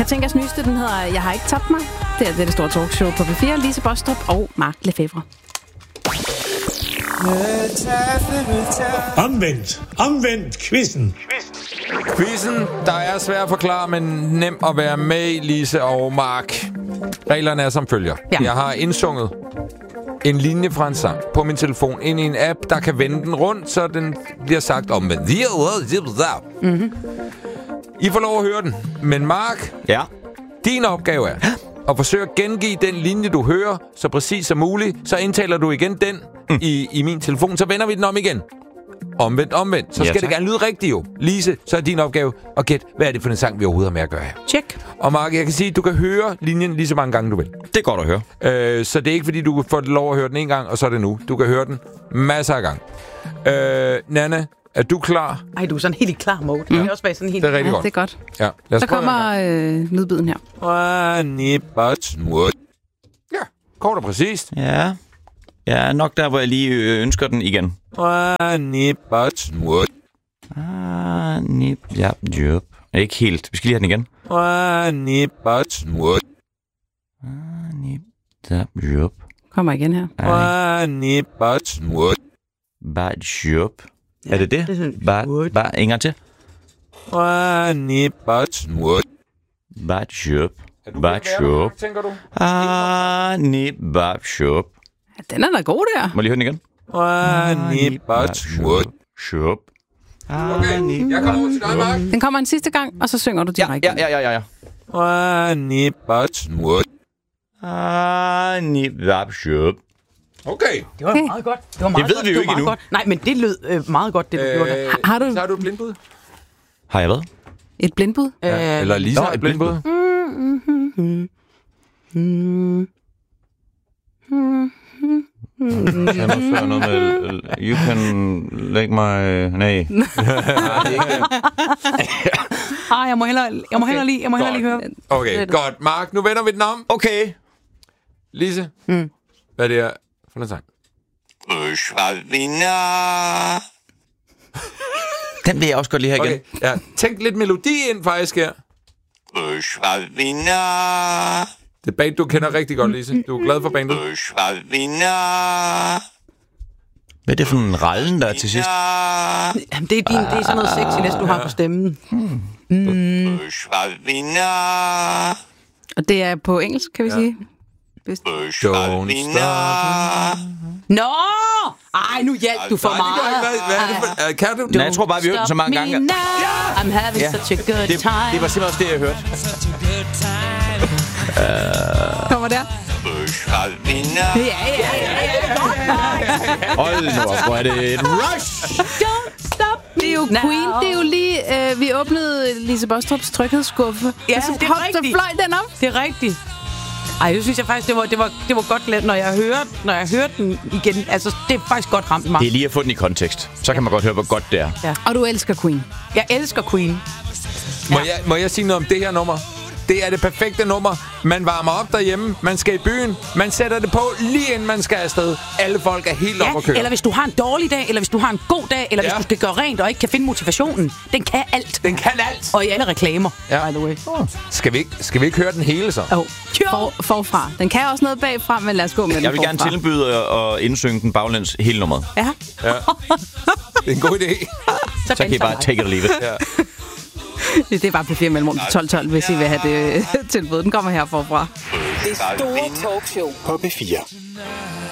Katinkas nyeste, den hedder Jeg har ikke tabt mig. Det er det store talkshow på P4. Lise Bostrup og Mark Lefebvre. Omvendt quizzen. Quizzen, der er svær at forklare, men nem at være med i, Lise og Mark. Reglerne er som følger. Ja. Jeg har indsunget en linje fra en sang på min telefon ind i en app, der kan vende den rundt, så den bliver sagt omvendt. Mm-hmm. I får lov at høre den. Men Mark, din opgave er at forsøge at gengive den linje, du hører, så præcis som muligt. Så indtaler du igen den i min telefon, så vender vi den om igen. Omvendt. Så skal det gerne lyde rigtigt jo. Lise, så er din opgave at gætte, hvad er det for en sang, vi overhovedet har med at gøre her. Check. Og Mark, jeg kan sige, at du kan høre linjen lige så mange gange, du vil. Det er godt at høre. Så det er ikke, fordi du får lov at høre den en gang, og så er det nu. Du kan høre den masser af gange. Nana, er du klar? Ej, du er sådan helt i klar mode. Det er også bare sådan helt... Det er rigtig Ja, godt. det er godt. Ja, lad os Så prøve kommer lydbiden her. Ja, kort og præcist. Ja. Ja, nok der, hvor jeg lige ønsker den igen. Ikke helt. Vi skal lige have den igen. Kommer igen her. Er det det? Bare en gang til. Tænker du? Ja, den er da god der. Må jeg lige høre den igen? Okay, jeg kommer over til dig, Mark. Den kommer en sidste gang, og så synger du direkte. Ja. Okay. Det var meget godt. Det var meget Det ved vi jo ikke endnu. godt. Nej, men det lød meget godt, det du gjorde der. Har du Så har du et blindbud? Har jeg hvad? et blindbud? Eller Lisa har et blindbud? Jeg må føre noget med... You can lægge mig... Nej. Jeg må hellere lige høre. Okay, godt. Mark, nu vender vi den om. Okay. Lise, hvad er det her for en sang? Den vil jeg også godt lige have igen. Okay, ja. Tænk lidt melodi ind faktisk her. Det er band, du kender rigtig godt, Lise. Du er glad for bandet. Hvad er det for en rallen, der er til sidst? Jamen, det er sådan noget sexiness, du har på stemmen. Og det er på engelsk, kan vi sige. Don't stop. Nå! Ej, nu hjalp du for meget. Hvad er det for... Kan du? Nej, jeg tror bare, vi hørte den så mange gange. I'm having such a good time. Det var simpelthen også det, jeg hørte. Kommer der? Hold nu op, hvor er det et rush! Don't stop me. Det er jo now. Queen. Det er jo lige... vi åbnede Lise Bostrups tryghedsskuffe. Ja, og så det er så rigtigt. fløj den op. Det er rigtigt. Ej, det synes jeg faktisk, det var godt let, når jeg hørte den igen. Altså, det er faktisk godt ramt mig. Det er lige at få den i kontekst. Så kan man godt høre, hvor godt det er. Ja. Og du elsker Queen. Jeg elsker Queen. Må jeg sige noget om det her nummer? Det er det perfekte nummer. Man varmer op derhjemme, man skal i byen, man sætter det på lige inden man skal afsted. Alle folk er helt op at køre. Eller hvis du har en dårlig dag, eller hvis du har en god dag, eller hvis du skal gøre rent og ikke kan finde motivationen. Den kan alt. Den kan alt. Og i alle reklamer, by the way. Skal vi ikke høre den hele så? Forfra. Den kan også noget bagfra, men lad os gå med den Jeg vil gerne forfra. tilbyde at indsynge den baglæns hele nummeret. Ja. Det er en god idé. Så kan I bare take it or leave it. Ja. Det er bare på 4 mellemrum til 12, hvis I vil have det tilbud. Den kommer her forfra. Det store talkshow på P4.